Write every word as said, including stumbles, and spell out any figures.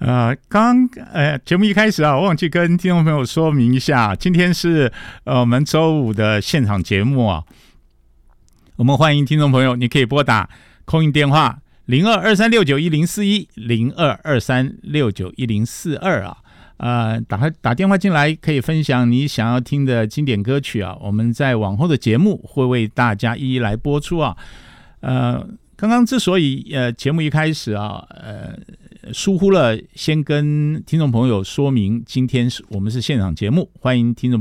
呃，刚呃节目一开始啊，我忘记跟听众朋友说明一下，今天是呃我们周五的现场节目啊。我们欢迎听众朋友，你可以拨打空运电话零二二三六九一零四一零二二三六九一零四二啊。呃，打打电话进来可以分享你想要听的经典歌曲啊，我们在往后的节目会为大家一一来播出啊。呃，刚刚之所以呃节目一开始啊，呃疏忽了先跟听众朋友说明，今天是我们是现场节目，欢迎听众